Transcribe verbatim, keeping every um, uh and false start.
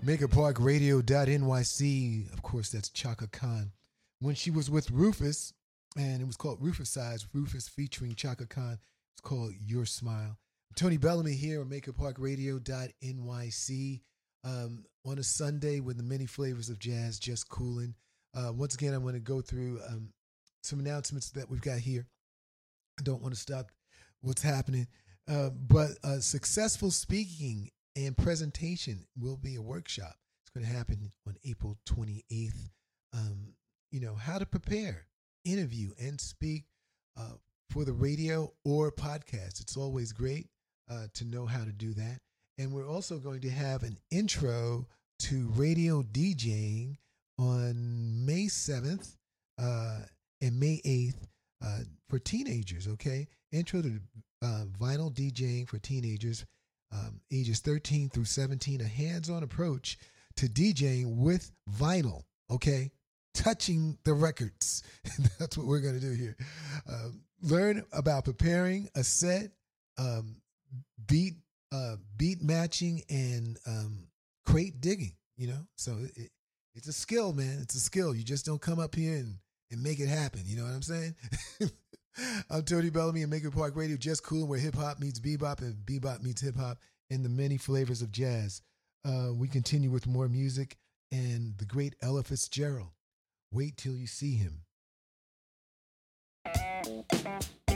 Maker Park Radio dot N Y C. Of course, that's Chaka Khan. When she was with Rufus, and it was called Rufus Size, Rufus featuring Chaka Khan. It's called Your Smile. Tony Bellamy here on Maker Park Radio dot N Y C um, on a Sunday with the many flavors of jazz, just cooling. Uh, once again, I'm going to go through um, some announcements that we've got here. I don't want to stop what's happening. Uh, but uh, successful speaking and presentation will be a workshop. It's going to happen on April twenty-eighth. Um, you know, how to prepare, interview, and speak uh, for the radio or podcast. It's always great uh, to know how to do that. And we're also going to have an intro to radio DJing on May seventh uh, and May eighth uh, for teenagers, okay? Intro to uh, vinyl DJing for teenagers um, ages thirteen through seventeen, a hands-on approach to DJing with vinyl, okay? Touching the records. That's what we're going to do here. Um, learn about preparing a set, um, beat uh, beat matching, and um, crate digging, you know? So it, it's a skill, man. It's a skill. You just don't come up here and, and make it happen. You know what I'm saying? I'm Tony Bellamy and Maker Park Radio, just cool, where hip-hop meets bebop and bebop meets hip-hop and the many flavors of jazz. Uh, we continue with more music and the great Ella Fitzgerald. Wait till you see him.